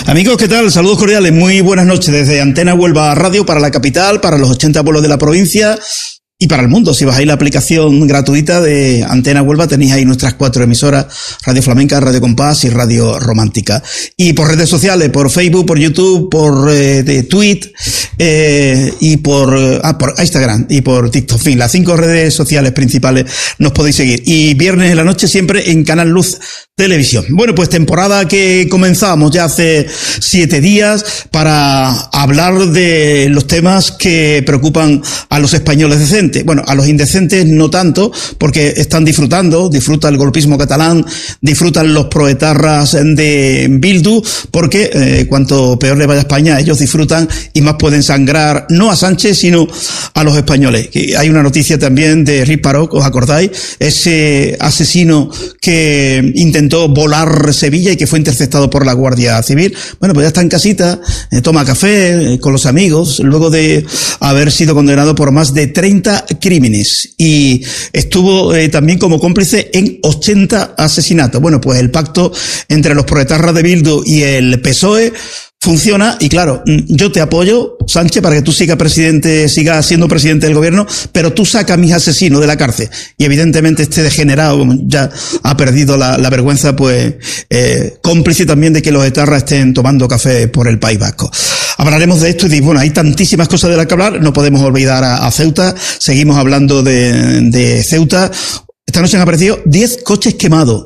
Amigos, ¿qué tal? Saludos cordiales, muy buenas noches desde Antena Huelva Radio para la capital, para los 80 pueblos de la provincia y para el mundo. Si bajáis la aplicación gratuita de Antena Huelva, tenéis ahí nuestras 4 emisoras: Radio Flamenca, Radio Compás y Radio Romántica. Y por redes sociales, por Facebook, por YouTube, por Twitter y por Instagram y por TikTok. En fin, las 5 redes sociales principales nos podéis seguir. Y viernes en la noche siempre en Canal Luz Televisión. Bueno, pues temporada que comenzamos ya hace 7 días para hablar de los temas que preocupan a los españoles decentes. Bueno, a los indecentes no tanto, porque están disfruta el golpismo catalán, disfrutan los proetarras de Bildu, porque cuanto peor le vaya a España, ellos disfrutan y más pueden sangrar, no a Sánchez, sino a los españoles. Hay una noticia también de Riz Parot, ¿os acordáis? Ese asesino que intentó volar Sevilla y que fue interceptado por la Guardia Civil. Bueno, pues ya está en casita, toma café con los amigos, luego de haber sido condenado por más de 30 crímenes, y estuvo también como cómplice en 80 asesinatos. Bueno, pues el pacto entre los proetarras de Bildu y el PSOE funciona, y claro, yo te apoyo, Sánchez, para que tú sigas siendo presidente del gobierno, pero tú saca a mis asesinos de la cárcel. Y evidentemente este degenerado, como ya ha perdido la vergüenza, pues cómplice también de que los etarras estén tomando café por el País Vasco. Hablaremos de esto y bueno, hay tantísimas cosas de las que hablar, no podemos olvidar a Ceuta, seguimos hablando de Ceuta. Esta noche han aparecido 10 coches quemados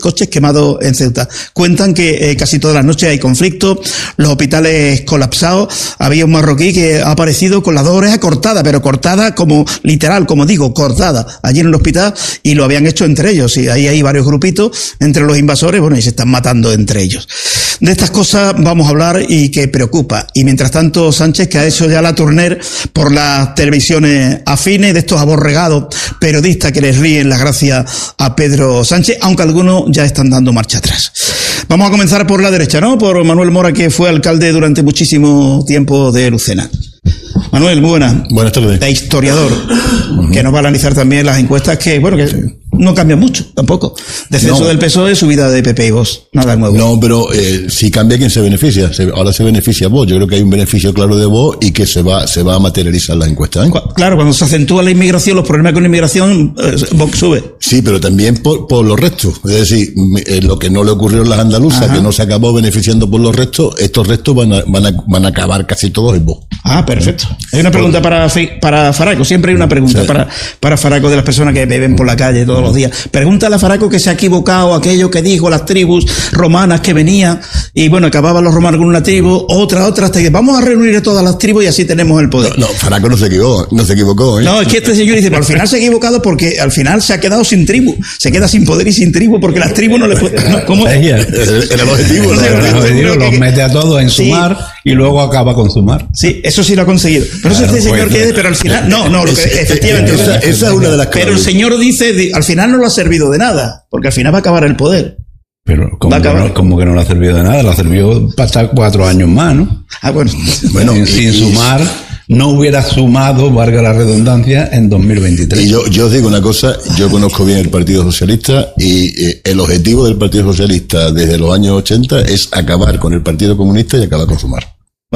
en Ceuta. Cuentan que casi todas las noches hay conflictos, los hospitales colapsados. Había un marroquí que ha aparecido con las 2 orejas cortadas, pero cortadas como literal, como digo, cortadas allí en el hospital, y lo habían hecho entre ellos. Y ahí hay varios grupitos entre los invasores, bueno, y se están matando entre ellos. De estas cosas vamos a hablar y que preocupa. Y mientras tanto, Sánchez, que ha hecho ya la tournée por las televisiones afines, de estos aborregados periodistas que les ríen las gracias a Pedro Sánchez, aunque algunos ya están dando marcha atrás. Vamos a comenzar por la derecha, ¿no? Por Manuel Mora, que fue alcalde durante muchísimo tiempo de Lucena. Manuel, muy buenas. Buenas tardes. De historiador, que nos va a analizar también las encuestas que, bueno, que no cambian mucho, tampoco. Descenso del PSOE, subida de PP y Vox, nada nuevo. No, pero si cambia, ¿quién se beneficia? Ahora se beneficia Vox. Yo creo que hay un beneficio claro de Vox y que se va a materializar la encuesta, ¿eh? Claro, cuando se acentúa la inmigración, los problemas con la inmigración, Vox sube. Sí, pero también por los restos. Es decir, lo que no le ocurrió en las andaluzas, que no se acabó beneficiando por los restos, estos restos van a acabar casi todos en Vox. Ah, perfecto. Hay una pregunta para Faraco, siempre hay una pregunta para Faraco, de las personas que beben por la calle todos los días. Pregúntale a Faraco que se ha equivocado aquello que dijo las tribus romanas que venían, y bueno, acababan los romanos con una tribu, otra, hasta que vamos a reunir a todas las tribus y así tenemos el poder. No, Faraco no se equivocó, ¿eh? No, es que este señor dice, pero al final se ha equivocado porque al final se ha quedado sin tribu, se queda sin poder y sin tribu porque las tribus no le pueden... No, ¿cómo? Era el objetivo. Los mete a todos en sumar y luego acaba con sumar. Sí, eso sí lo ha conseguido. Pero eso este señor que pero al final... No, efectivamente... Esa es una de las cosas. Pero el señor dice, al final no lo ha servido de nada, porque al final va a acabar el poder. Pero como que no le ha servido de nada, le ha servido para estar 4 años más, ¿no? Ah, bueno. Sin sumar, no hubiera sumado, valga la redundancia, en 2023. Y yo os digo una cosa, yo conozco bien el Partido Socialista y el objetivo del Partido Socialista desde los años 80 es acabar con el Partido Comunista y acabar con Sumar.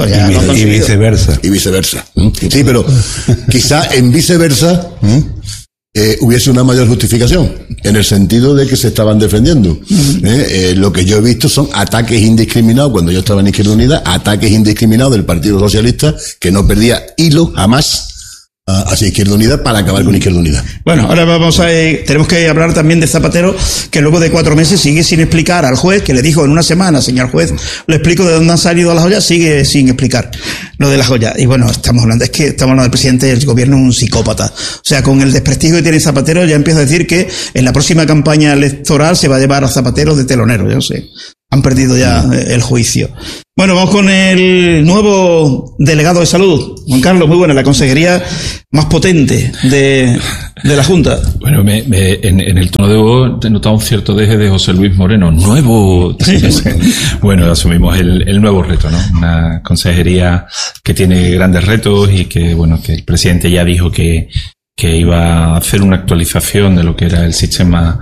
Y viceversa. Y viceversa. Sí, pero quizá en viceversa hubiese una mayor justificación, en el sentido de que se estaban defendiendo. Lo que yo he visto son ataques indiscriminados, cuando yo estaba en Izquierda Unida, ataques indiscriminados del Partido Socialista, que no perdía hilo jamás hacia Izquierda Unida para acabar con Izquierda Unida. Bueno, ahora tenemos que hablar también de Zapatero, que luego de 4 meses sigue sin explicar al juez, que le dijo en una semana, señor juez, le explico de dónde han salido las joyas, sigue sin explicar lo de las joyas. Y bueno, estamos hablando del presidente del gobierno, un psicópata. O sea, con el desprestigio que tiene Zapatero, ya empieza a decir que en la próxima campaña electoral se va a llevar a Zapatero de telonero, yo sé. Han perdido ya el juicio. Bueno, vamos con el nuevo delegado de salud. Juan Carlos, muy buena, la consejería más potente de la Junta. Bueno, en el tono de voz he notado un cierto deje de José Luis Moreno. Nuevo. Bueno, asumimos el nuevo reto, ¿no? Una consejería que tiene grandes retos y que, bueno, que el presidente ya dijo que iba a hacer una actualización de lo que era el sistema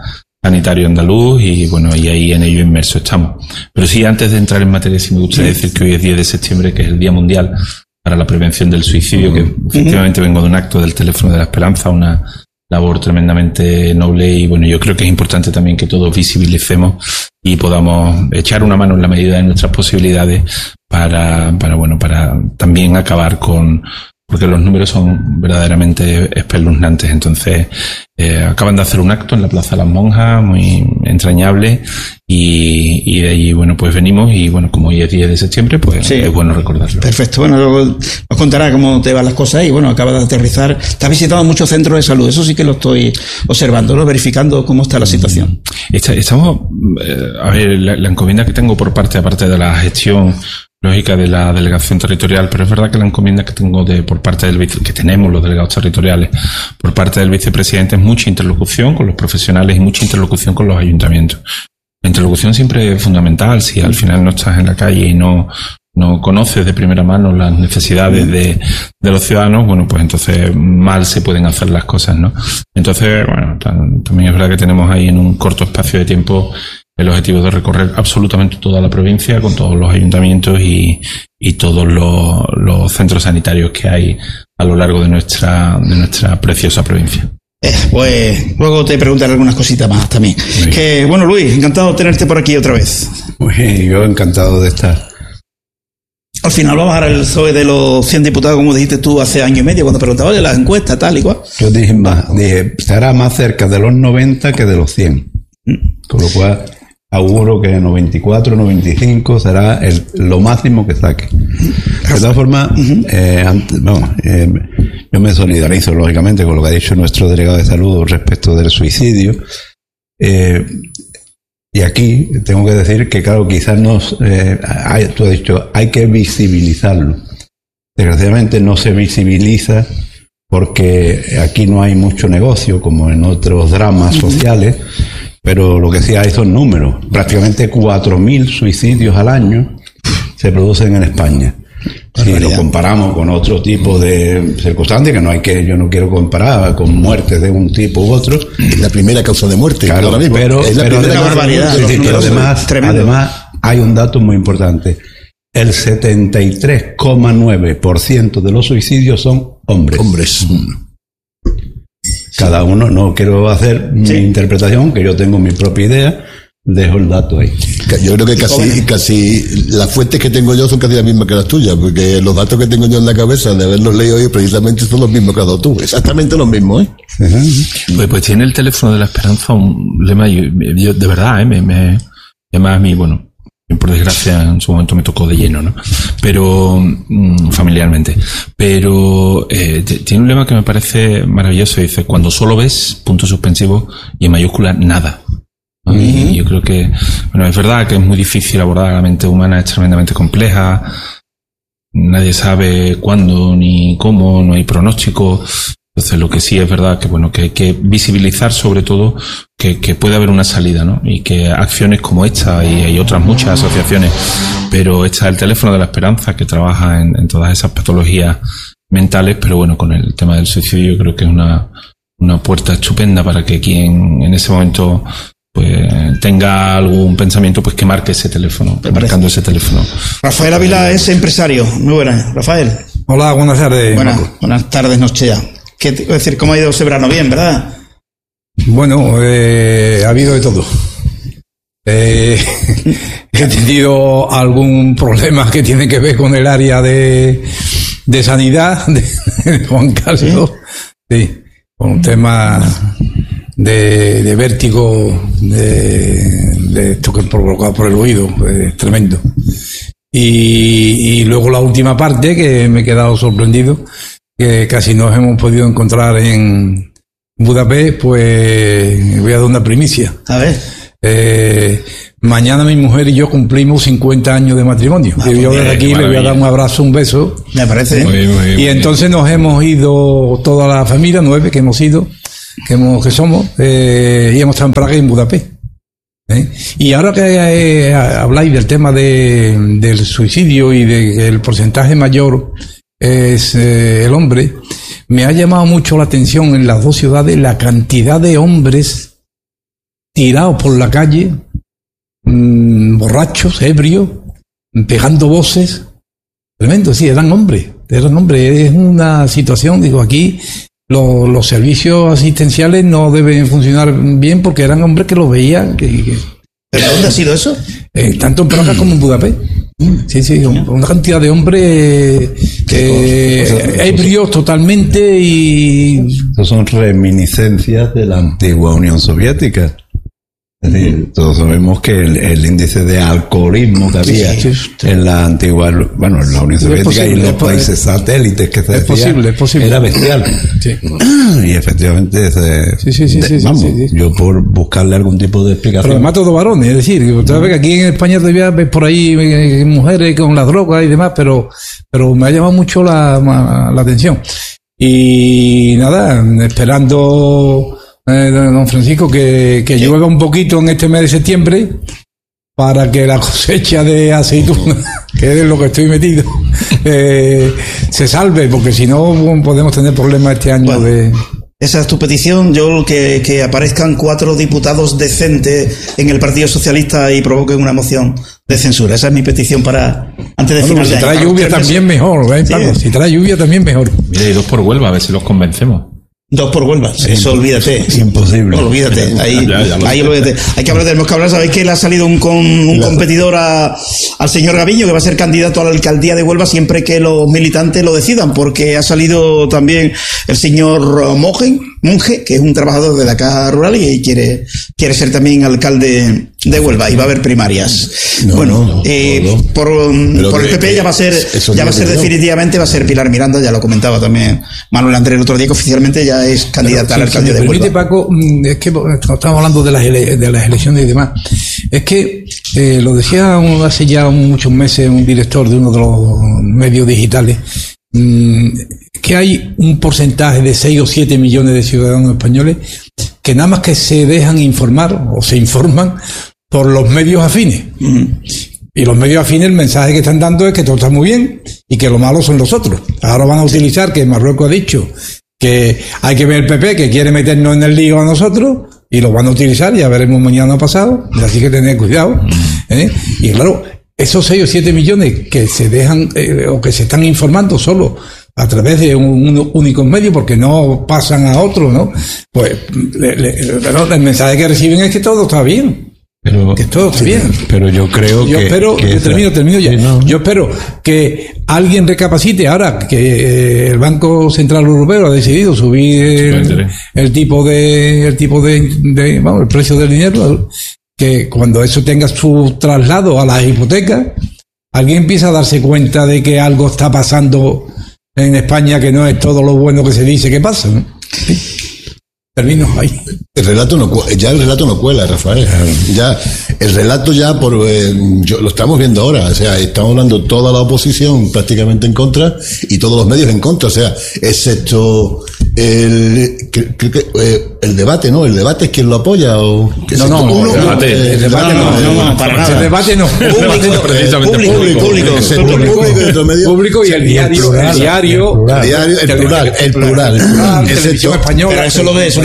sanitario andaluz y bueno, y ahí en ello inmerso estamos. Pero sí, antes de entrar en materia, sí me gustaría decir que hoy es 10 de septiembre, que es el Día Mundial para la Prevención del Suicidio, que efectivamente vengo de un acto del Teléfono de la Esperanza, una labor tremendamente noble, y bueno, yo creo que es importante también que todos visibilicemos y podamos echar una mano en la medida de nuestras posibilidades para también acabar con, porque los números son verdaderamente espeluznantes. Entonces, acaban de hacer un acto en la Plaza de las Monjas, muy entrañable, y de allí, bueno, pues venimos, y bueno, como hoy es 10 de septiembre, pues sí, es bueno recordarlo. Perfecto. Bueno, luego nos contará cómo te van las cosas y bueno, acaba de aterrizar. Estás visitando muchos centros de salud, eso sí que lo estoy observando, ¿no? Verificando cómo está la situación. Estamos, a ver, la encomienda que tengo por aparte de la gestión lógica de la delegación territorial, pero es verdad que la encomienda que tengo por parte del que tenemos los delegados territoriales por parte del vicepresidente es mucha interlocución con los profesionales y mucha interlocución con los ayuntamientos. La interlocución siempre es fundamental. Si al final no estás en la calle y no conoces de primera mano las necesidades de los ciudadanos, bueno, pues entonces mal se pueden hacer las cosas, ¿no? Entonces, bueno, también es verdad que tenemos ahí en un corto espacio de tiempo el objetivo de recorrer absolutamente toda la provincia con todos los ayuntamientos y todos los centros sanitarios que hay a lo largo de nuestra preciosa provincia. Pues luego te preguntaré algunas cositas más también. Que bueno, Luis, encantado de tenerte por aquí otra vez. Pues yo encantado de estar. Al final va a bajar el PSOE de los 100 diputados, como dijiste tú hace año y medio, cuando preguntaba de las encuestas, tal y cual. Yo dije, estará más cerca de los 90 que de los 100. Con lo cual, auguro que 94, 95 será lo máximo que saque. De todas formas, yo me solidarizo lógicamente con lo que ha dicho nuestro delegado de salud respecto del suicidio. Y aquí tengo que decir que, claro, quizás tú has dicho, hay que visibilizarlo. Desgraciadamente no se visibiliza porque aquí no hay mucho negocio, como en otros dramas sociales, pero lo que sí hay son números. Prácticamente 4.000 suicidios al año se producen en España. Si lo comparamos con otro tipo de circunstancias, yo no quiero comparar con muertes de un tipo u otro. Es la primera causa de muerte, claro, ahora mismo. Pero además hay un dato muy importante. El 73,9% de los suicidios son hombres. Cada uno, no quiero hacer mi interpretación, que yo tengo mi propia idea, dejo el dato ahí. Yo creo que casi las fuentes que tengo yo son casi las mismas que las tuyas, porque los datos que tengo yo en la cabeza de haberlos leído hoy precisamente son los mismos que has dado tú, exactamente los mismos, ¿eh? Pues tiene el Teléfono de la Esperanza un lema, yo de verdad, me llama a mí, bueno, por desgracia en su momento me tocó de lleno, ¿no? Pero familiarmente, pero tiene un lema que me parece maravilloso, dice: cuando solo ves, punto suspensivo, y en mayúscula, nada. Y yo creo que, bueno, es verdad que es muy difícil abordar la mente humana, es tremendamente compleja, nadie sabe cuándo ni cómo, no hay pronóstico. Entonces lo que sí es verdad que, bueno, que hay que visibilizar sobre todo que puede haber una salida, ¿no? Y que acciones como esta, y hay otras muchas asociaciones, pero esta es el Teléfono de la Esperanza, que trabaja en todas esas patologías mentales, pero bueno, con el tema del suicidio yo creo que es una puerta estupenda para que quien en ese momento pues tenga algún pensamiento, pues que marque ese teléfono, marcando ese teléfono. Rafael Ávila es empresario. Muy buenas, Rafael. Hola, buenas tardes. Buenas tardes, noche ya. ¿Qué te iba a decir? ¿Cómo ha ido ese verano? Bien, ¿verdad? Bueno, ha habido de todo. He tenido algún problema que tiene que ver con el área de sanidad de Juan Carlos. Sí, con un tema de vértigo, de esto que es provocado por el oído, es tremendo. Y luego la última parte, que me he quedado sorprendido, que casi nos hemos podido encontrar en Budapest, pues voy a dar una primicia. A ver. Mañana mi mujer y yo cumplimos 50 años de matrimonio. Y yo desde aquí le voy a dar un abrazo, un beso. Me parece. Muy bien. Y entonces nos hemos ido, toda la familia, 9 que hemos ido, que somos, y hemos estado en Praga y en Budapest. Y ahora que habláis del tema del suicidio y de que el porcentaje mayor es el hombre, me ha llamado mucho la atención en las dos ciudades la cantidad de hombres tirados por la calle, borrachos, ebrios, pegando voces. Tremendo, sí, eran hombres. Es una situación, digo, aquí los servicios asistenciales no deben funcionar bien porque eran hombres que lo veían. ¿Pero dónde ha sido eso? Tanto en Praga como en Budapest. Sí, una cantidad de hombres ebrios totalmente y... Estos son reminiscencias de la antigua Unión Soviética. Es decir, todos sabemos que el índice de alcoholismo que había en la antigua, bueno, en la Unión Soviética y en los países satélites que se es posible. Era bestial. Sí. Y efectivamente, yo por buscarle algún tipo de explicación. Pero además todos varones, es decir, otra vez que aquí en España todavía ves por ahí mujeres con la droga y demás, pero me ha llamado mucho la atención. Y nada, esperando... don Francisco, que llueva un poquito en este mes de septiembre para que la cosecha de aceituna, que es lo que estoy metido, se salve, porque si no podemos tener problemas este año. Esa es tu petición. Yo que aparezcan 4 diputados decentes en el Partido Socialista y provoquen una moción de censura. Esa es mi petición para antes de final de año. Si trae lluvia también mejor, Pablo, si trae lluvia también mejor. Mira, y 2 por Huelva, a ver si los convencemos. 2 por Huelva, eso olvídate. Es imposible. Olvídate, ahí olvídate. Hay que hablar, tenemos que hablar. Sabéis que le ha salido un competidor al señor Gaviño, que va a ser candidato a la alcaldía de Huelva siempre que los militantes lo decidan, porque ha salido también el señor Monge, que es un trabajador de la Caja Rural y quiere ser también alcalde de Huelva, y va a haber primarias. Por el PP ya va a ser definitivamente, va a ser Pilar Miranda, ya lo comentaba también Manuel Andrés el otro día, que oficialmente ya es candidata a la alcaldía de Huelva. Permite, Paco, es que estamos hablando de las elecciones y demás. Es que lo decía hace ya muchos meses un director de uno de los medios digitales, que hay un porcentaje de 6 o 7 millones de ciudadanos españoles que nada más que se dejan informar o se informan por los medios afines. Y los medios afines, el mensaje que están dando es que todo está muy bien y que lo malo son los otros. Ahora van a utilizar que Marruecos ha dicho que hay que ver el PP, que quiere meternos en el lío a nosotros, y lo van a utilizar, ya veremos mañana pasado, así que tener cuidado. Y claro, esos 6 o 7 millones que se dejan o que se están informando solo a través de un único medio, porque no pasan a otro, ¿no? Pues el mensaje que reciben es que todo está bien. Que todo está bien. Pero yo creo termino ya. No. Yo espero que alguien recapacite ahora que el Banco Central Europeo ha decidido subir el precio del dinero, que cuando eso tenga su traslado a las hipotecas, alguien empieza a darse cuenta de que algo está pasando en España, que no es todo lo bueno que se dice que pasa, ¿no? ¿Sí? Termino ahí. El relato no cuela, Rafael. Ya el relato lo estamos viendo ahora. O sea, estamos hablando toda la oposición prácticamente en contra y todos los medios en contra. O sea, excepto el debate, ¿no? El debate es quien lo apoya o el debate no. Público y el diario. El plural. Televisión española. Pero eso lo ves.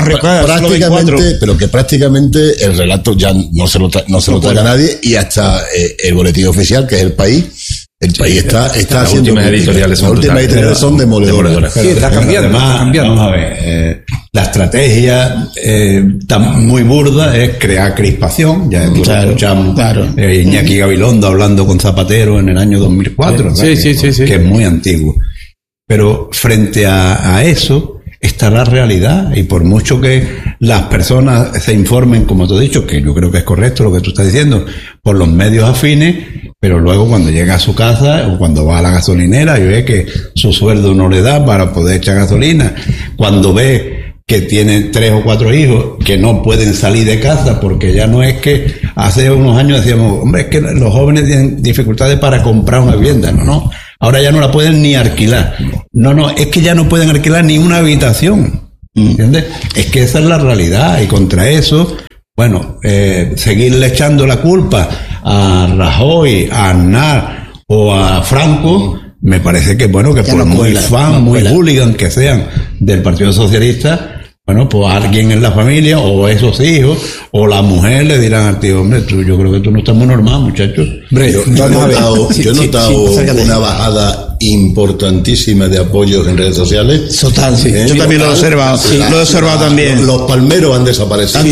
Prácticamente el relato ya no se lo traga nadie, y hasta el boletín oficial, que es El País, está haciendo últimas editoriales son demoledoras. Sí, está cambiando. Vamos a ver, la estrategia tan muy burda es crear crispación. Ya escuchamos Iñaki Gabilondo hablando con Zapatero en el año 2004, que es muy antiguo. Pero frente a eso está la realidad, y por mucho que las personas se informen, como tú has dicho, que yo creo que es correcto lo que tú estás diciendo, por los medios afines, pero luego cuando llega a su casa o cuando va a la gasolinera y ve que su sueldo no le da para poder echar gasolina, cuando ve que tiene 3 o 4 hijos que no pueden salir de casa, porque ya no es que hace unos años decíamos, hombre, es que los jóvenes tienen dificultades para comprar una vivienda, no. Ahora ya no la pueden ni alquilar. No, es que ya no pueden alquilar ni una habitación. ¿Entiendes? Es que esa es la realidad, y contra eso, seguirle echando la culpa a Rajoy, a Aznar o a Franco, me parece que, que por muy fan, muy hooligan que sean del Partido Socialista, bueno, pues alguien en la familia, o esos hijos, o la mujer le dirán al tío, hombre, yo creo que tú no estás muy normal, muchacho. Hombre, yo he notado una bajada importantísima de apoyos en redes sociales. Total, sí. Yo también lo he observado. Lo he observado también. Los palmeros han desaparecido.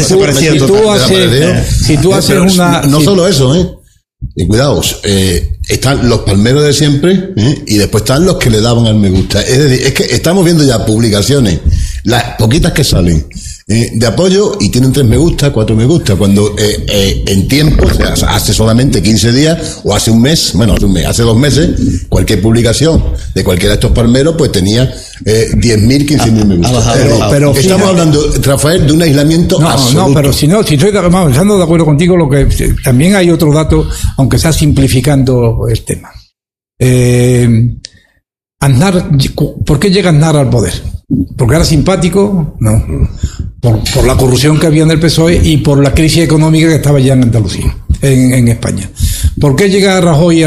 Si tú haces una... No solo eso, y cuidaos, están los palmeros de siempre, y después están los que le daban al me gusta. Es decir, es que estamos viendo ya publicaciones, las poquitas que salen, de apoyo, y tienen 3 me gusta, 4 me gusta, cuando en tiempo, o sea, hace solamente 15 días, o hace un mes, hace 2 meses, cualquier publicación de cualquiera de estos palmeros, pues tenía 10.000, 15.000 me gusta. Pero estamos hablando, Rafael, de un aislamiento absoluto. No, pero si estoy estando de acuerdo contigo, lo que también hay otro dato, aunque está simplificando el tema. Aznar, ¿por qué llega Aznar al poder? ¿Porque era simpático? No. Por la corrupción que había en el PSOE y por la crisis económica que estaba ya en Andalucía, en España. ¿Por qué llega Rajoy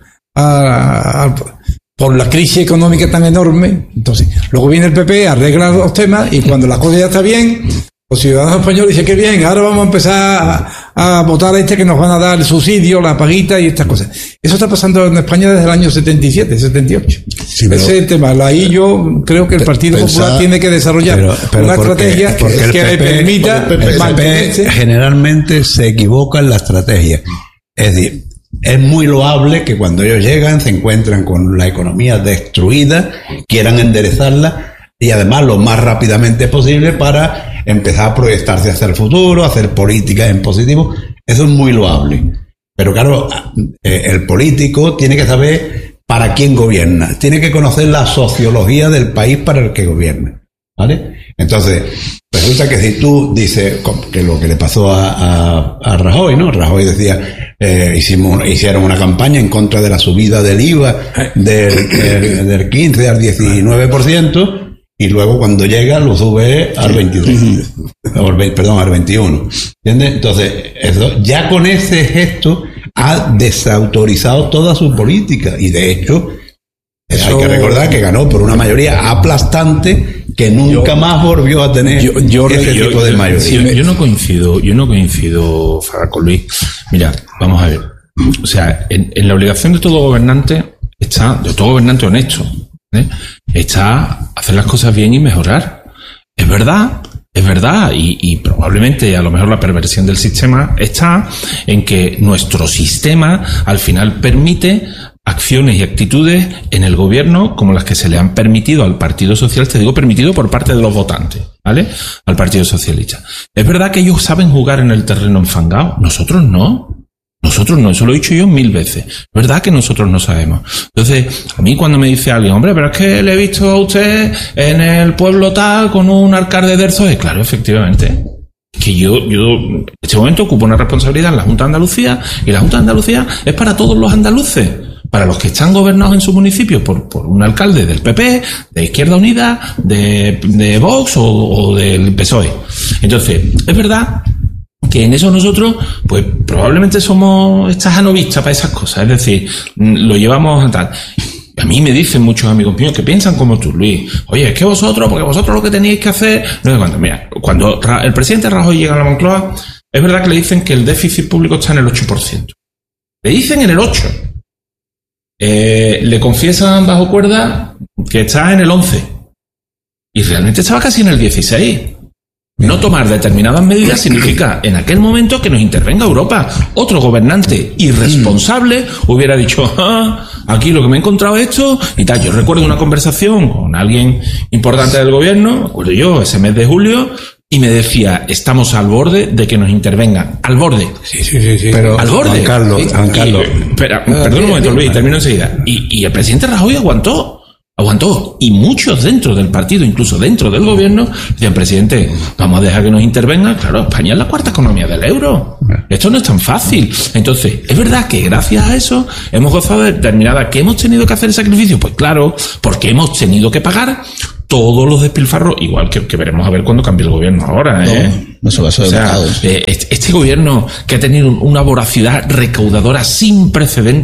por la crisis económica tan enorme? Entonces, luego viene el PP, arregla los temas, y cuando la cosa ya está bien, los ciudadanos españoles dicen que bien, ahora vamos a empezar a votar a que nos van a dar el subsidio, la paguita y estas cosas. Eso está pasando en España desde el año 77, 78. Sí, ese es el tema. Ahí yo creo que el Partido Popular tiene que desarrollar una estrategia que le permita... El PP generalmente se equivoca en la estrategia. Es decir, es muy loable que cuando ellos llegan se encuentran con la economía destruida, quieran enderezarla, y además lo más rápidamente posible para empezar a proyectarse hacia el futuro, hacer políticas en positivo. Eso es muy loable. Pero claro, el político tiene que saber para quién gobierna, tiene que conocer la sociología del país para el que gobierna, ¿vale? Entonces, resulta que si tú dices que lo que le pasó a Rajoy, ¿no? Rajoy decía, hicieron una campaña en contra de la subida del IVA del 15 al 19%, y luego cuando llega lo sube al 23, al 21. ¿Entiendes? Entonces, eso, ya con ese gesto ha desautorizado toda su política, y de hecho hay que recordar que ganó por una mayoría aplastante que nunca más volvió a tener ese tipo de mayoría. Yo no coincido, con Luis. Mira, vamos a ver. O sea, en la obligación de todo gobernante honesto, está hacer las cosas bien y mejorar. Es verdad, y probablemente a lo mejor la perversión del sistema está en que nuestro sistema al final permite acciones y actitudes en el gobierno como las que se le han permitido al Partido Socialista, digo permitido por parte de los votantes, ¿vale? Al Partido Socialista. Es verdad que ellos saben jugar en el terreno enfangado, nosotros no. Eso lo he dicho yo 1000 veces. Es verdad que nosotros no sabemos. Entonces, a mí cuando me dice alguien, hombre, pero es que le he visto a usted en el pueblo tal con un alcalde de Erzoe, claro, efectivamente. Que yo en este momento ocupo una responsabilidad en la Junta de Andalucía, y la Junta de Andalucía es para todos los andaluces, para los que están gobernados en sus municipios por un alcalde del PP, de Izquierda Unida, de Vox o del PSOE. Entonces, es verdad que en eso nosotros, pues probablemente somos estajanovista para esas cosas, es decir, lo llevamos a tal. A mí me dicen muchos amigos míos que piensan como tú, Luis. Oye, es que vosotros lo que tenéis que hacer... Cuando el presidente Rajoy llega a la Moncloa, es verdad que le dicen que el déficit público está en el 8%. Le dicen en el 8%. Le confiesan bajo cuerda que está en el 11%. Y realmente estaba casi en el 16%. No tomar determinadas medidas significa en aquel momento que nos intervenga Europa. Otro gobernante irresponsable hubiera dicho, aquí lo que me he encontrado es esto y tal. Yo recuerdo una conversación con alguien importante del gobierno, me acuerdo yo, ese mes de julio, y me decía, estamos al borde de que nos intervengan. Al borde. Sí. Pero, al borde. Juan Carlos. Perdón un momento, Luis, termino enseguida. Y el presidente Rajoy aguantó. Y muchos dentro del partido, incluso dentro del gobierno, decían, presidente, vamos a dejar que nos intervengan. Claro, España es la cuarta economía del euro. Esto no es tan fácil. Entonces, es verdad que gracias a eso hemos gozado de determinada... ¿Que hemos tenido que hacer sacrificios? Pues claro, porque hemos tenido que pagar todos los despilfarros, igual que veremos a ver cuando cambie el gobierno ahora, No se va a ser este gobierno que ha tenido una voracidad recaudadora sin precedentes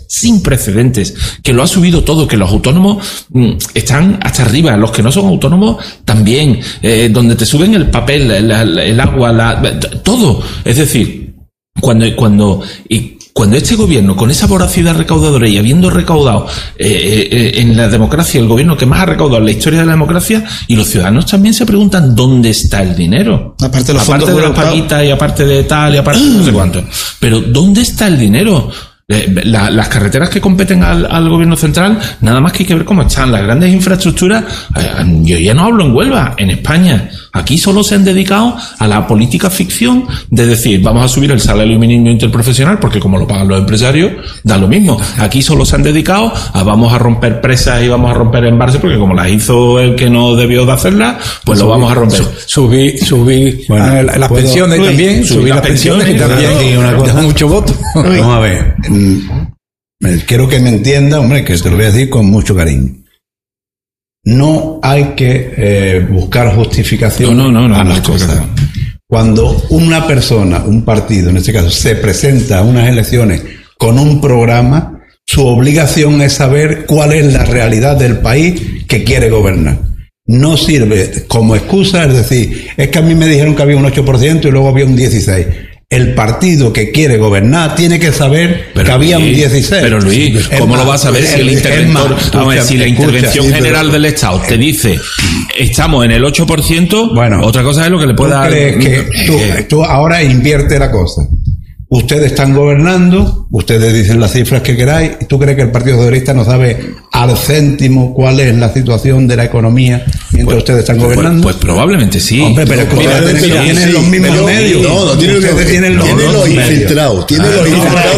sin precedentes, que lo ha subido todo, que los autónomos están hasta arriba, los que no son autónomos también, donde te suben el papel, el agua, todo. Es decir, cuando este gobierno, con esa voracidad recaudadora y habiendo recaudado en la democracia, el gobierno que más ha recaudado en la historia de la democracia, y los ciudadanos también se preguntan dónde está el dinero. Aparte de las paguitas y aparte de tal y aparte de no sé cuánto. Pero ¿dónde está el dinero? Las carreteras que competen al gobierno central, nada más que hay que ver cómo están las grandes infraestructuras. Yo ya no hablo en Huelva, en España. Aquí solo se han dedicado a la política ficción de decir, vamos a subir el salario mínimo interprofesional porque como lo pagan los empresarios, da lo mismo. Aquí solo se han dedicado a vamos a romper presas y vamos a romper embalses porque como las hizo el que no debió de hacerlas, pues lo vamos a romper. Subir las pensiones también, subir las pensiones y también da mucho voto. Vamos a ver. Quiero que me entienda, hombre, que te lo voy a decir con mucho cariño. No hay que buscar justificación a las cosas. Cuando una persona, un partido en este caso, se presenta a unas elecciones con un programa, su obligación es saber cuál es la realidad del país que quiere gobernar. No sirve como excusa, es decir, es que a mí me dijeron que había un 8% y luego había un 16%. El partido que quiere gobernar tiene que saber que había un 16. Pero Luis, ¿cómo lo vas a ver si el interventor, si la intervención general del Estado te dice estamos en el 8%, bueno, otra cosa es lo que le pueda dar. Tú ahora invierte la cosa. Ustedes están gobernando, ustedes dicen las cifras que queráis, ¿tú crees que el Partido Socialista no sabe al céntimo cuál es la situación de la economía mientras ustedes están gobernando? Pues probablemente sí. Hombre, pero tienen los mismos medios. No tienen los infiltrados. Tienen los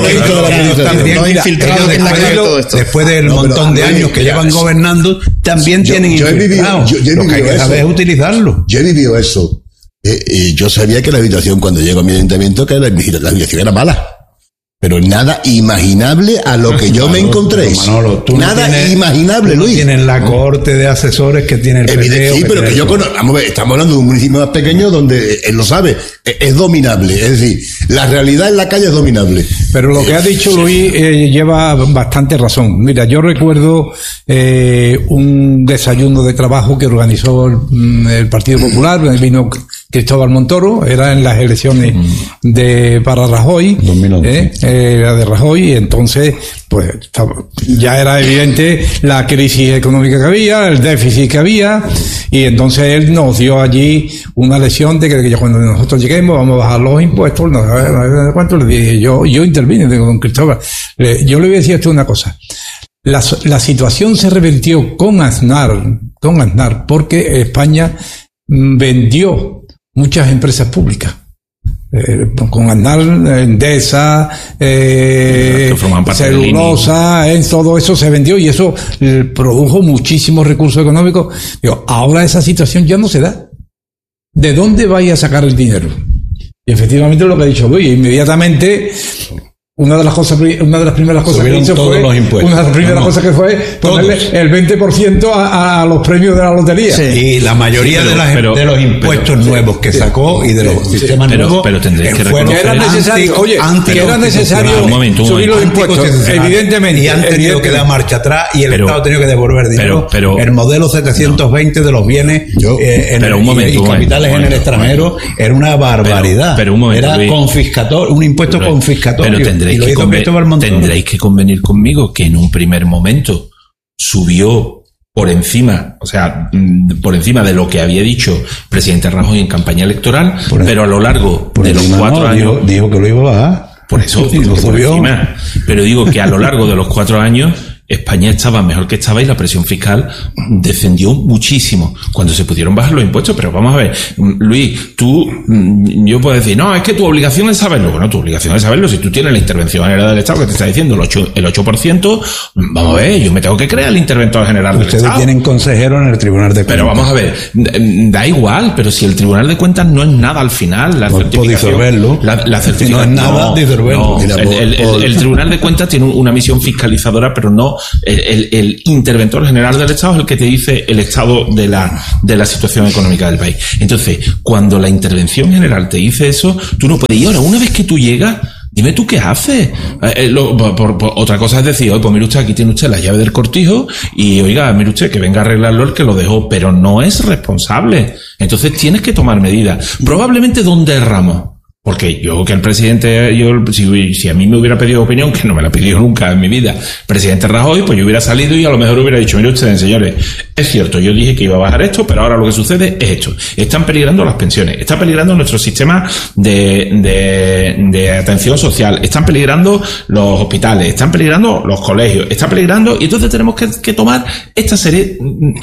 infiltrados. Después del montón de años que llevan gobernando, también tienen infiltrados. Lo que hay que saber es utilizarlo. Yo he vivido eso. Yo sabía que la habitación cuando llego a mi ayuntamiento, que la habitación era mala. Pero nada imaginable a lo que yo me encontré. Manolo, nada imaginable, Luis. Tienen la cohorte de asesores que tiene el PP. Sí, pero que yo conozco. Vamos a ver, estamos hablando de un municipio más pequeño donde él lo sabe. Es dominable. Es decir, la realidad en la calle es dominable. Pero lo que ha dicho Luis lleva bastante razón. Mira, yo recuerdo un desayuno de trabajo que organizó el Partido Popular. Vino Cristóbal Montoro, era en las elecciones para Rajoy. 2011. La de Rajoy, y entonces pues ya era evidente la crisis económica que había, el déficit que había, y entonces él nos dio allí una lección de que cuando nosotros lleguemos vamos a bajar los impuestos. ¿Cuánto le dije? Yo intervine con don Cristóbal. Yo le voy a decir a usted una cosa. La situación se revirtió con Aznar, porque España vendió muchas empresas públicas. Con Aznar, Endesa, Celulosa, todo eso se vendió y eso produjo muchísimos recursos económicos. Ahora esa situación ya no se da. ¿De dónde vais a sacar el dinero? Y efectivamente lo que ha dicho Luis, inmediatamente una de las primeras cosas que hizo fue ponerle el 20% a los premios de la lotería. Sí. Y la mayoría de los impuestos nuevos que sacó y de los sistemas nuevos tendréis que reconocer que era necesario subir los impuestos, evidentemente, y han tenido que dar marcha atrás y el Estado ha tenido que devolver dinero. El modelo 720 de los bienes y capitales en el extranjero era una barbaridad. Era confiscatorio, un impuesto confiscatorio. Tendréis que convenir conmigo que en un primer momento subió por encima de lo que había dicho el presidente Rajoy en campaña electoral, pero a lo largo de los 4 años... Dijo que lo iba a bajar. Por eso, por encima. Pero digo que a lo largo de los 4 años España estaba mejor que estaba y la presión fiscal descendió muchísimo cuando se pudieron bajar los impuestos. Pero vamos a ver, Luis, yo puedo decir, no, es que tu obligación es saberlo. Bueno, tu obligación es saberlo. Si tú tienes la intervención general del Estado que te está diciendo el 8%, vamos a ver, yo me tengo que creer el interventor general del Estado. Ustedes tienen consejero en el Tribunal de Cuentas. Pero vamos a ver, da igual, pero si el Tribunal de Cuentas no es nada al final, la certificación... La certificación no es nada disolverlo. El Tribunal de Cuentas tiene una misión fiscalizadora, pero no el interventor general del Estado es el que te dice el estado de la situación económica del país. Entonces, cuando la intervención general te dice eso, tú no puedes. Y ahora, una vez que tú llegas, Dime tú qué haces. Otra cosa es decir, pues mire usted, aquí tiene usted la llave del cortijo y oiga, mire usted, que venga a arreglarlo el que lo dejó, pero no es responsable. Entonces tienes que tomar medidas. Probablemente donde erramos. Porque yo que el presidente, si a mí me hubiera pedido opinión, que no me la pidió nunca en mi vida, presidente Rajoy, pues yo hubiera salido y a lo mejor hubiera dicho, mire ustedes, señores, es cierto, yo dije que iba a bajar esto, pero ahora lo que sucede es esto. Están peligrando las pensiones, está peligrando nuestro sistema de atención social, están peligrando los hospitales, están peligrando los colegios, está peligrando, y entonces tenemos que tomar esta serie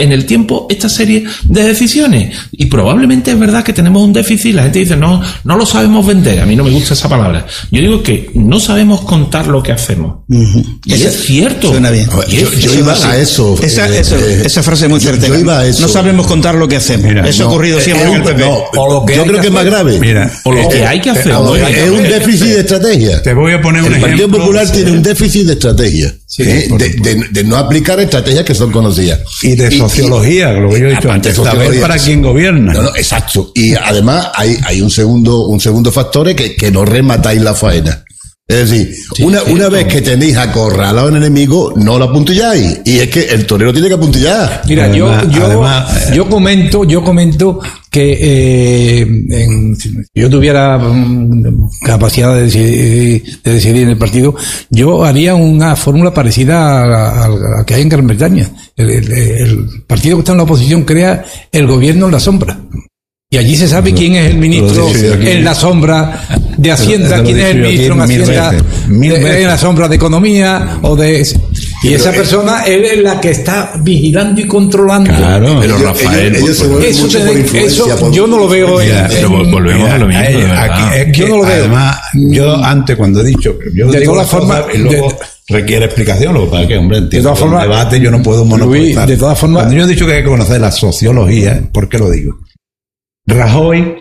de decisiones. Y probablemente es verdad que tenemos un déficit, la gente dice, no lo sabemos vender, a mí no me gusta esa palabra. Yo digo que no sabemos contar lo que hacemos. Y es cierto. Suena bien. Yo iba a eso. Esa frase es muy certera. Yo iba a eso. No sabemos contar lo que hacemos. Mira, eso ha ocurrido siempre en el PP. Yo creo que es más grave. Mira, o lo que hay que hacer. Es un déficit de estrategia. Te voy a poner un ejemplo. El Partido Popular tiene un déficit de estrategia. Sí, de no aplicar estrategias que son conocidas. Y de sociología, lo que yo he dicho antes. Saber para quién gobierna. No, exacto. Y además hay un segundo factor que no rematáis la faena. Es decir, una vez que tenéis acorralado al enemigo, no lo apuntilláis. Y es que el torero tiene que apuntillar. Mira, yo comento que si yo tuviera capacidad de decidir en el partido, yo haría una fórmula parecida a la que hay en Gran Bretaña. El partido que está en la oposición crea el gobierno en la sombra. Y allí se sabe quién es el ministro en la sombra de Hacienda, quién es el ministro en Hacienda en la sombra de Economía y esa persona es la que está vigilando y controlando. Claro, pero Rafael, eso yo no lo veo. Pero volvemos a lo mismo. Yo no lo veo. Además, yo antes cuando he dicho, yo de digo todas formas, y luego requiere explicación, lo que pasa es que, hombre, entiendo. De todas formas, el debate yo no puedo monopolizar. De todas formas, cuando yo he dicho que hay que conocer la sociología, ¿por qué lo digo? Rajoy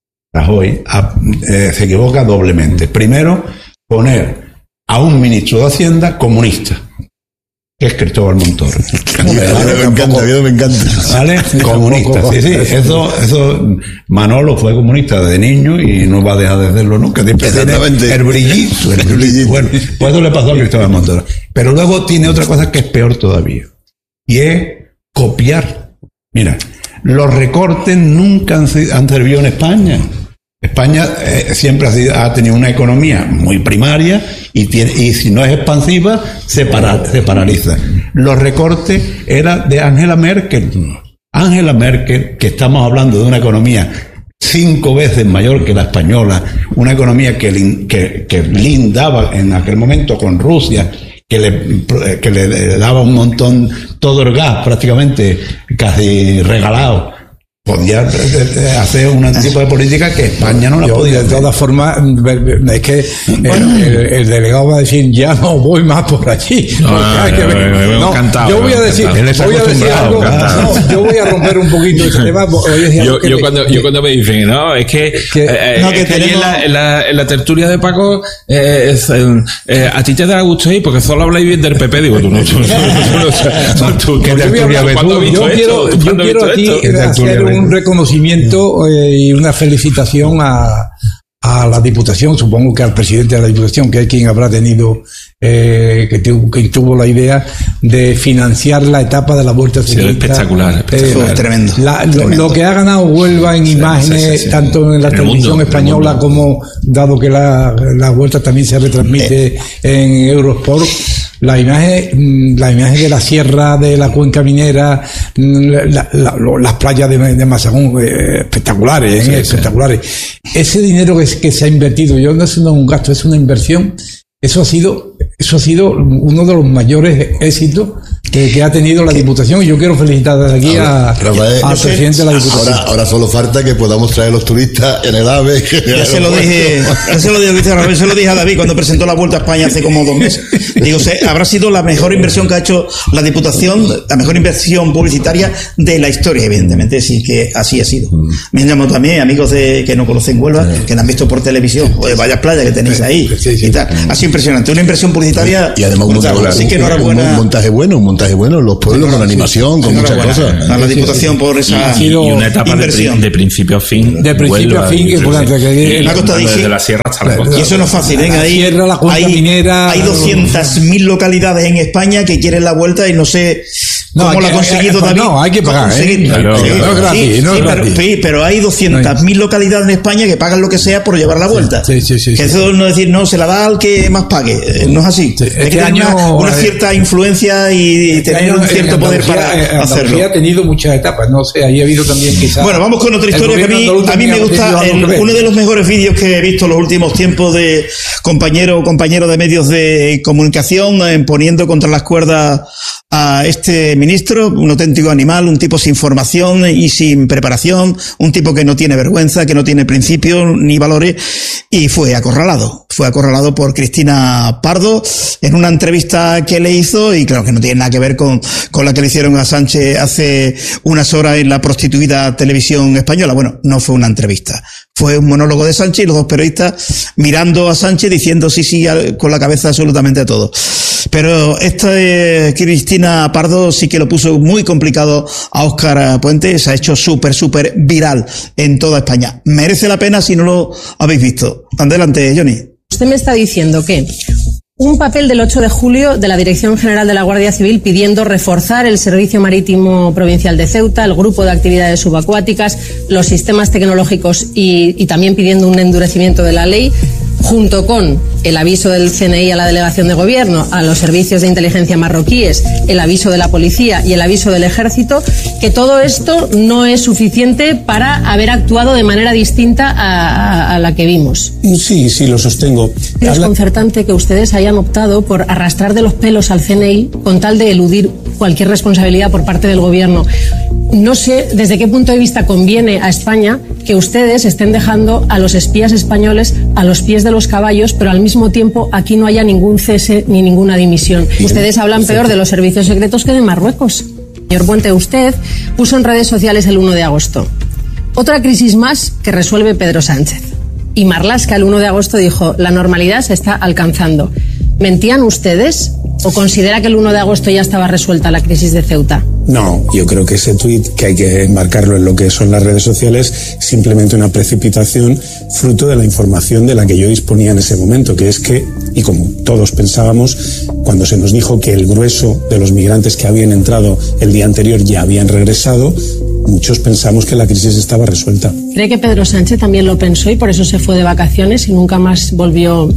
se equivoca doblemente. Primero, poner a un ministro de Hacienda comunista, que es Cristóbal Montoro. Me encanta. ¿Vale? Comunista. Sí. Eso, Manolo fue comunista de niño y no va a dejar de serlo nunca. Exactamente. El brillito. Bueno, pues eso le pasó a Cristóbal Montoro. Pero luego tiene otra cosa que es peor todavía. Y es copiar. Mira, los recortes nunca han servido en España. España siempre ha tenido una economía muy primaria y si no es expansiva se paraliza. Los recortes eran de Angela Merkel. Angela Merkel, que estamos hablando de una economía 5 veces mayor que la española, una economía que lindaba en aquel momento con Rusia, que le daba un montón, todo el gas prácticamente casi regalado. Podía hacer un tipo de política que España no la podía hacer. De todas formas, es que el delegado va a decir, ya no voy más por allí. Yo voy a decir algo. Yo voy a romper un poquito ese tema. Yo cuando me dicen, no, es que en la tertulia de Paco, a ti te da gusto ir porque solo habláis bien del PP. Digo, tú no. Yo quiero aquí hacer un reconocimiento y una felicitación a la Diputación, supongo que al presidente de la Diputación, que es quien habrá tenido que tuvo la idea de financiar la etapa de la Vuelta Ciclista. Espectacular. Tremendo. Lo que ha ganado Huelva en imágenes, tanto en la televisión española como, dado que la Vuelta también se retransmite en Eurosport, la imagen de la sierra de la cuenca minera, las playas de Mazagún, espectaculares, espectaculares. Ese dinero que se ha invertido, no es un gasto, es una inversión. Eso ha sido uno de los mayores éxitos que ha tenido la Diputación, y yo quiero felicitar desde aquí al presidente de la Diputación. Ahora solo falta que podamos traer a los turistas en el AVE. Ya se lo dije, Cristian Rafael, se lo dije a David cuando presentó la Vuelta a España hace como 2 meses. Digo, habrá sido la mejor inversión que ha hecho la Diputación, la mejor inversión publicitaria de la historia, evidentemente, sí que así ha sido. Me han llamado también amigos que no conocen Huelva, que la han visto por televisión, o de varias playas que tenéis ahí, y tal. Ha sido impresionante, una inversión publicitaria. Y además un montaje bueno, montaje bueno en los pueblos, con animación, con muchas cosas. A la Diputación por esa y una etapa de principio a fin. De principio a fin, que importante. La costa de la sierra hasta la costa. Y eso no es fácil, ¿eh? La sierra, la cuenca minera. Hay 200.000 localidades en España que quieren la vuelta y no sé cómo la ha conseguido David. No, hay que pagar, Claro. No es gratis, no es gratis. Pero hay 200.000 localidades en España que pagan lo que sea por llevar la vuelta. Sí. Que eso no es decir, no, se la da al que más pague. No es así. Sí. Hay que tener una cierta influencia y tener un cierto poder para hacerlo. Ha tenido muchas etapas, no sé, ahí ha habido también quizás... Bueno, vamos con otra historia que a mí me gusta. Uno de los mejores vídeos que he visto en los últimos tiempos de compañero de medios de comunicación poniendo contra las cuerdas a este ministro, un auténtico animal, un tipo sin formación y sin preparación, un tipo que no tiene vergüenza, que no tiene principios ni valores, y fue acorralado por Cristina Pardo en una entrevista que le hizo, y claro que no tiene nada que ver con la que le hicieron a Sánchez hace unas horas en la prostituida Televisión Española. Bueno, no fue una entrevista, fue un monólogo de Sánchez y los dos periodistas mirando a Sánchez diciendo sí con la cabeza absolutamente a todo. Pero esta Cristina Pardo sí que lo puso muy complicado a Óscar Puente, se ha hecho súper viral en toda España. Merece la pena si no lo habéis visto. Adelante, Johnny. Usted me está diciendo que un papel del 8 de julio de la Dirección General de la Guardia Civil pidiendo reforzar el Servicio Marítimo Provincial de Ceuta, el grupo de actividades subacuáticas, los sistemas tecnológicos y también pidiendo un endurecimiento de la ley, junto con el aviso del CNI a la delegación de gobierno, a los servicios de inteligencia marroquíes, el aviso de la policía y el aviso del ejército, que todo esto no es suficiente para haber actuado de manera distinta a la que vimos. Sí, lo sostengo. Es desconcertante que ustedes hayan optado por arrastrar de los pelos al CNI con tal de eludir cualquier responsabilidad por parte del gobierno. No sé desde qué punto de vista conviene a España que ustedes estén dejando a los espías españoles a los pies de los caballos, pero al mismo tiempo aquí no haya ningún cese ni ninguna dimisión. Ustedes hablan peor de los servicios secretos que de Marruecos. Señor Puente, usted puso en redes sociales el 1 de agosto. Otra crisis más que resuelve Pedro Sánchez. Y Marlaska el 1 de agosto dijo, la normalidad se está alcanzando. ¿Mentían ustedes o considera que el 1 de agosto ya estaba resuelta la crisis de Ceuta? No, yo creo que ese tuit, que hay que enmarcarlo en lo que son las redes sociales, simplemente una precipitación fruto de la información de la que yo disponía en ese momento, que es que, y como todos pensábamos, cuando se nos dijo que el grueso de los migrantes que habían entrado el día anterior ya habían regresado, muchos pensamos que la crisis estaba resuelta. ¿Cree que Pedro Sánchez también lo pensó y por eso se fue de vacaciones y nunca más volvió?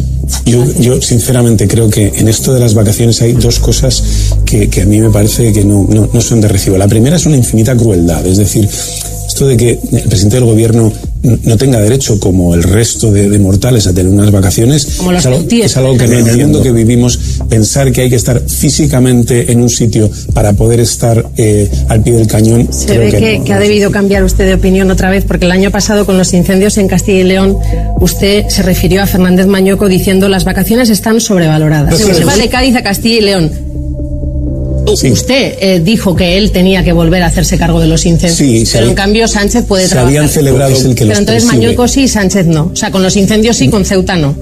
Yo sinceramente creo que en esto de las vacaciones hay dos cosas que a mí me parece que no son de recibo. La primera es una infinita crueldad, es decir, esto de que el presidente del gobierno no tenga derecho, como el resto de mortales, a tener unas vacaciones, es algo que en el mundo que vivimos, pensar que hay que estar físicamente en un sitio para poder estar al pie del cañón. Se ve que ha debido cambiar usted de opinión otra vez, porque el año pasado con los incendios en Castilla y León usted se refirió a Fernández Mañueco diciendo las vacaciones están sobrevaloradas. Se va de Cádiz a Castilla y León. Sí. Usted dijo que él tenía que volver a hacerse cargo de los incendios, pero en cambio Sánchez puede trabajar. Se habían celebrado el que pero entonces Mañueco sí, Sánchez no. O sea, con los incendios sí, con Ceuta no.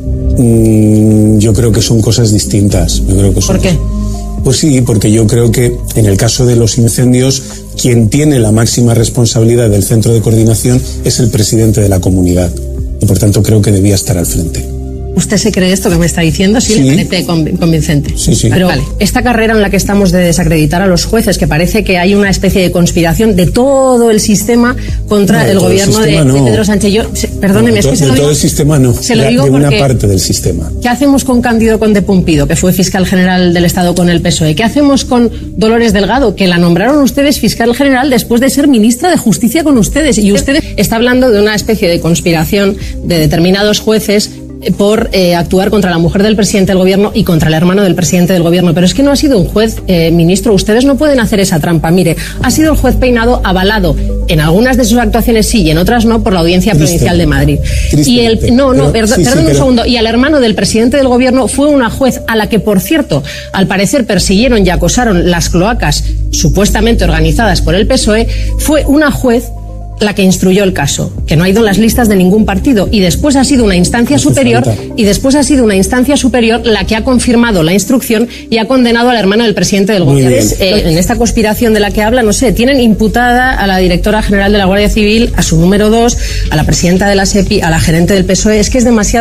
Yo creo que son cosas distintas. ¿Por qué? Pues sí, porque yo creo que en el caso de los incendios, quien tiene la máxima responsabilidad del centro de coordinación es el presidente de la comunidad. Y por tanto creo que debía estar al frente. ¿Usted se cree esto que me está diciendo? Sí, le parece convincente. Sí. Pero vale, esta carrera en la que estamos de desacreditar a los jueces, que parece que hay una especie de conspiración de todo el sistema contra el gobierno de Pedro Sánchez. Perdóneme, es que se lo digo. Todo el sistema no, se lo digo de una parte del sistema. ¿Qué hacemos con Cándido Conde Pumpido, que fue fiscal general del Estado con el PSOE? ¿Qué hacemos con Dolores Delgado, que la nombraron ustedes fiscal general después de ser ministra de Justicia con ustedes? Y usted está hablando de una especie de conspiración de determinados jueces por actuar contra la mujer del presidente del gobierno y contra el hermano del presidente del gobierno. Pero es que no ha sido un juez, ministro. Ustedes no pueden hacer esa trampa. Mire, ha sido el juez Peinado avalado en algunas de sus actuaciones sí y en otras no por la Audiencia Provincial de Madrid. Y perdón un segundo. Y al hermano del presidente del gobierno fue una juez a la que, por cierto, al parecer persiguieron y acosaron las cloacas supuestamente organizadas por el PSOE. Fue una juez la que instruyó el caso, que no ha ido en las listas de ningún partido, y después ha sido una instancia superior la que ha confirmado la instrucción y ha condenado a la hermana del presidente del gobierno. En esta conspiración de la que habla, no sé, tienen imputada a la directora general de la Guardia Civil, a su número 2, a la presidenta de la SEPI, a la gerente del PSOE. Es que es demasiado